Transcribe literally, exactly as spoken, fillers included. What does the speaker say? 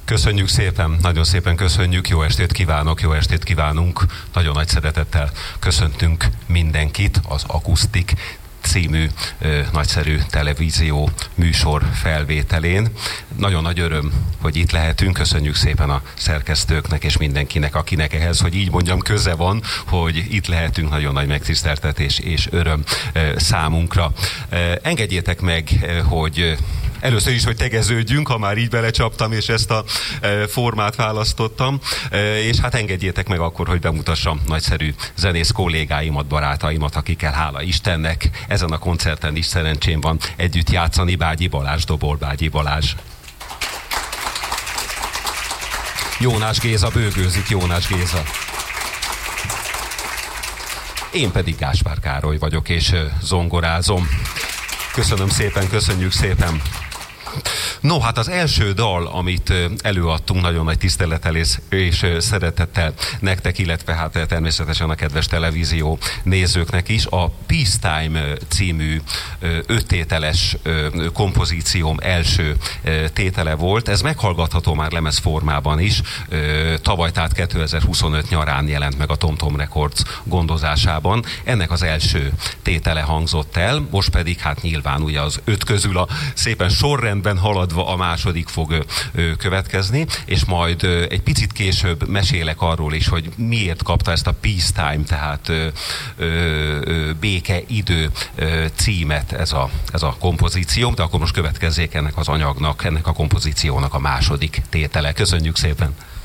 Köszönjük szépen, nagyon szépen köszönjük, jó estét kívánok, jó estét kívánunk, nagyon nagy szeretettel köszöntünk mindenkit az Akusztik című ö, nagyszerű televízió műsor felvételén. Nagyon nagy öröm, hogy itt lehetünk, köszönjük szépen a szerkesztőknek és mindenkinek, akinek ehhez, hogy így mondjam, köze van, hogy itt lehetünk, nagyon nagy megtiszteltetés és öröm ö, számunkra. Ö, engedjétek meg, ö, hogy először is, hogy tegeződjünk, ha már így belecsaptam, és ezt a e, formát választottam, e, és hát engedjétek meg akkor, hogy bemutassam nagyszerű zenész kollégáimat, barátaimat, akikkel hála Istennek ezen a koncerten is szerencsém van együtt játszani. Bágyi Balázs, dobol Bágyi Balázs. Jónás Géza bőgőzik, Jónás Géza. Én pedig Gáspár Károly vagyok, és zongorázom. Köszönöm szépen, köszönjük szépen. No, hát az első dal, amit előadtunk nagyon nagy tisztelettel és, és szeretettel nektek, illetve hát természetesen a kedves televízió nézőknek is, a Peacetime című öttételes kompozícióm első tétele volt. Ez meghallgatható már lemez formában is. Tavaly, tehát kétezer-huszonöt nyarán jelent meg a TomTom Records gondozásában. Ennek az első tétele hangzott el, most pedig hát nyilván ugye az öt közül a szépen sorrendben haladva a második fog ö, következni, és majd ö, egy picit később mesélek arról is, hogy miért kapta ezt a Peacetime, tehát ö, ö, békeidő ö, címet ez a, ez a kompozíció, de akkor most következzék ennek az anyagnak, ennek a kompozíciónak a második tétele. Köszönjük szépen!